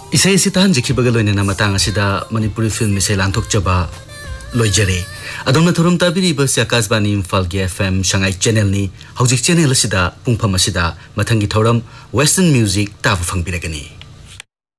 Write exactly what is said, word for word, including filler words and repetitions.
इसे इसे तान जिखिबगा लोइना मतंग असिदा मणिपुरी फिल्म इसे लांथोकचबा लोइजरे अदोंना थोरम ताबिरिबा से आकाशवाणी इम्फाल के एफएम शंगाई चैनल नि हौजिक चैनल असिदा पुंगफम असिदा मथंगी थोरम वेस्टर्न म्यूजिक ताबु फंगबिरगनी।